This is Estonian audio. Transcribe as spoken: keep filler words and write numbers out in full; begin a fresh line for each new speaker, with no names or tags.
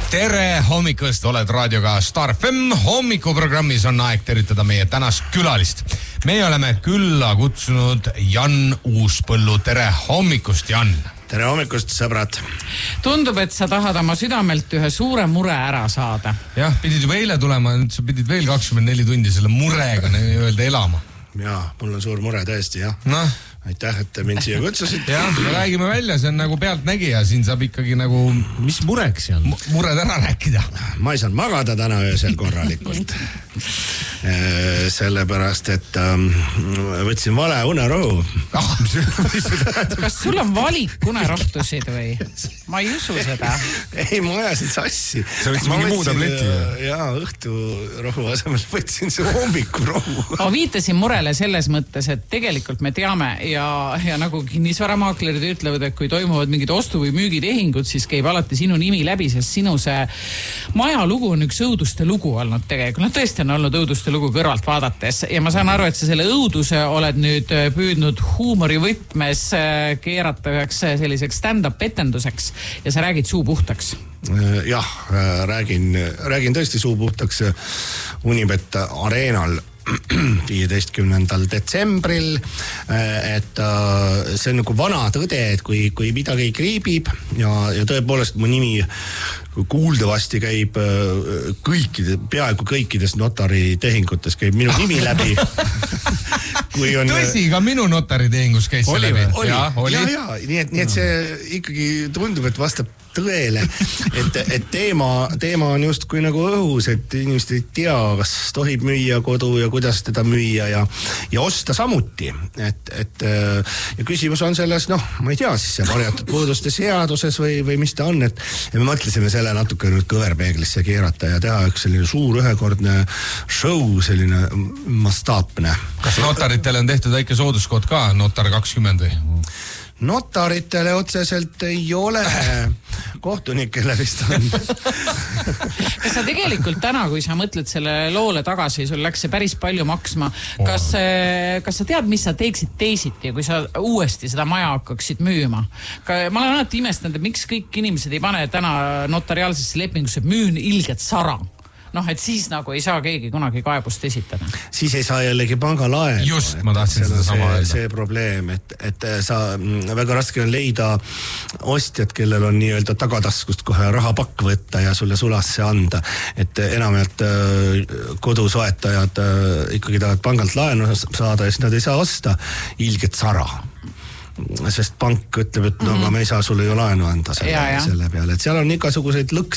Tere hommikust, oled raadioga Star F M. Hommikuprogrammis on aeg tervitada meie tänast külalist. Meie oleme külla kutsunud Jan Uuspõllu. Tere hommikust, Jan.
Tere hommikust, sõbrad.
Tundub, et sa tahad oma südamelt ühe suure mure ära saada.
Jah, pidid juba eile tulema, nüüd sa pidid veel kakskümmend neli tundi selle murega öelda elama.
Jaa, mul on suur mure tõesti, jah.
Noh.
Aitäh, et te mind siia kutsusid.
Jah, me räägime välja, see on nagu pealtnägija, siin saab ikkagi nagu...
Mis mureks see on?
Mured ära rääkida.
Ma ei saanud magada täna öösel korralikult. Sellepärast, et ähm, võtsin vale unerohu.
Kas sul on valik unerohtusid või? Ma ei usu seda.
Ei, ma ajasin sassi.
Sa võtsid mingi muu tableti?
Jaa, õhtu rohu asemel võtsin see hommiku rohu.
Ma viitasin murele selles mõttes, et tegelikult me teame ja, ja nagu kinnisvaramaaklerid ütlevad, et kui toimuvad mingid ostu- või müügitehingud, siis käib alati sinu nimi läbi, sest sinu see maja lugu on üks õuduste lugu olnud tegelikult. No tõesti on olnud õuduste lugu kõrvalt vaadates ja ma saan aru, et sa selle õuduse oled nüüd püüdnud huumorivõtmes keerata üheks selliseks stand-up etenduseks ja sa räägid suu puhtaks.
Jah, räägin, räägin tõesti suu puhtaks Unibet Areenal viieteistkümnendal detsembril, et see on nagu vana tõde, et kui, kui midagi kriibib ja, ja tõepoolest mu nimi kuuldavasti käib kõikide, peaaegu kõikides notaritehingutes käib minu nimi läbi. Kui on...
Tõsi, ka minu notaritehingus käis
oli,
läbi.
Oli,
ja, oli.
ja, ja, nii et, nii et see ikkagi tundub, et vastab tõele, et, et teema, teema on just kui nagu õhus, et inimesed ei tea, kas tohib müüa kodu ja kuidas teda müüa ja, ja osta samuti. Et, et, ja küsimus on selles, noh, ma ei tea, siis see varjatud puuduste seaduses või, või mis ta on, et ja me mõtlesime selle natuke nüüd kõverpeeglisse keerata ja teha üks selline suur ühekordne show, selline mastaapne.
Kas notaritele on tehtud väike sooduskood ka, notar kakskümmend või?
Notaritele otseselt ei ole, kohtunikele vist on.
Kas sa tegelikult täna, kui sa mõtled selle loole tagasi, sul läks see päris palju maksma, kas, kas sa tead, mis sa teeksid teisiti, kui sa uuesti seda maja hakkaksid müüma? Ma olen alati imestanud, et miks kõik inimesed ei pane täna notariaalsesse lepingusse, et müün ilget sara. Noh, et siis nagu ei saa keegi kunagi kaebust esitada.
Siis ei saa jällegi pangalaen.
Just, ma tahtsin seda sama öelda.
See probleem, et, et sa väga raske on leida ostjad, kellel on nii-öelda tagataskust kohe rahapakk võtta ja sulle sulasse anda. Et enamalt kodusoetajad ikkagi tahavad pangalt laenu saada ja siis nad ei saa osta ilget sara. Sest pank ütleb, et no, mm-hmm. aga me ei saa sulle ju laenu anda selle, selle peale. Et seal on igasuguseid lõks